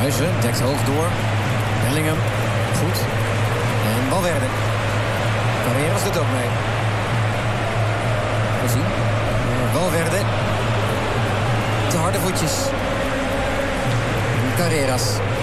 Huizen dekt hoog door. Bellingham. Goed. En Valverde. Carreras doet ook mee. We zien. Valverde. Te harde voetjes. Carreras.